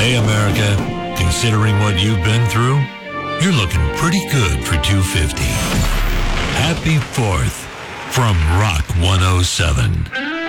Hey, America, considering what you've been through, you're looking pretty good for 250. Happy 4th from Rock 107.